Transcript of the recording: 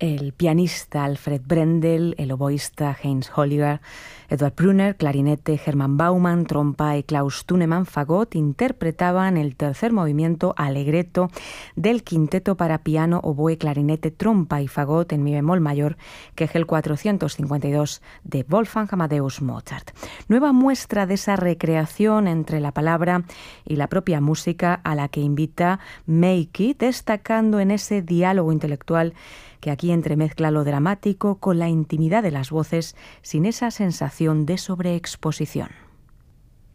el pianista Alfred Brendel, el oboísta Heinz Holliger, Edward Brunner, clarinete, Hermann Baumann, trompa y Klaus Thunemann, fagot, interpretaban el tercer movimiento allegretto del quinteto para piano, oboe, clarinete, trompa y fagot en mi bemol mayor, que es el 452 de Wolfgang Amadeus Mozart. Nueva muestra de esa recreación entre la palabra y la propia música a la que invita Meike, destacando en ese diálogo intelectual que aquí entremezcla lo dramático con la intimidad de las voces sin esa sensación de sobreexposición.